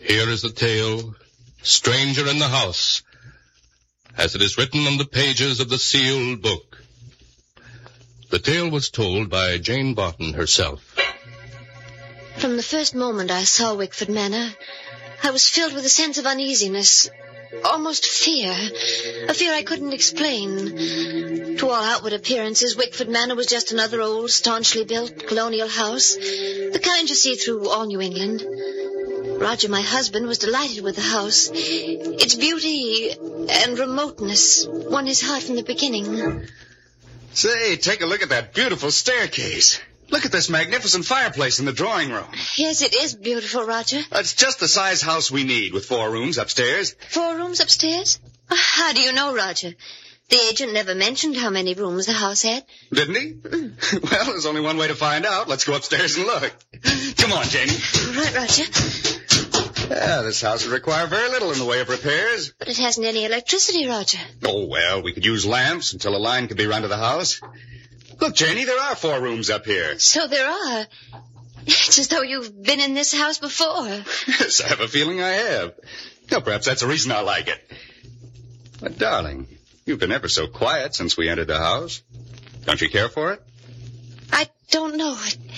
Here is the tale, Stranger in the House, as it is written on the pages of the sealed book. The tale was told by Jane Barton herself. From the first moment I saw Wickford Manor, I was filled with a sense of uneasiness, almost fear, a fear I couldn't explain. To all outward appearances, Wickford Manor was just another old, staunchly built colonial house, the kind you see through all New England. Roger, my husband, was delighted with the house. Its beauty and remoteness won his heart from the beginning. Say, take a look at that beautiful staircase. Look at this magnificent fireplace in the drawing room. Yes, it is beautiful, Roger. It's just the size house we need, with 4 rooms upstairs. 4 rooms upstairs? How do you know, Roger? The agent never mentioned how many rooms the house had. Didn't he? Well, there's only one way to find out. Let's go upstairs and look. Come on, Janie. Right, Roger. Yeah, this house would require very little in the way of repairs. But it hasn't any electricity, Roger. Oh, well, we could use lamps until a line could be run to the house. Look, Janie, there are 4 rooms up here. So there are. It's as though you've been in this house before. Yes, I have a feeling I have. Well, perhaps that's the reason I like it. But, darling, you've been ever so quiet since we entered the house. Don't you care for it? I don't know.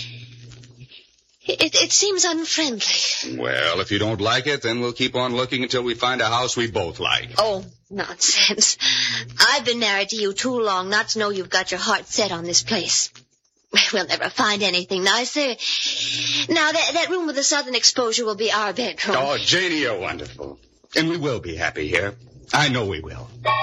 It seems unfriendly. Well, if you don't like it, then we'll keep on looking until we find a house we both like. Oh, nonsense. I've been married to you too long not to know you've got your heart set on this place. We'll never find anything nicer. Now, that room with the southern exposure will be our bedroom. Oh, Janie, you're wonderful. And we will be happy here. I know we will.